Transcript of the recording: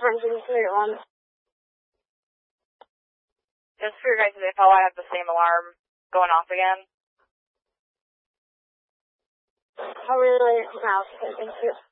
131. Just for your guys' info, I have the same alarm going off again. Oh, really? Wow, okay, thank you.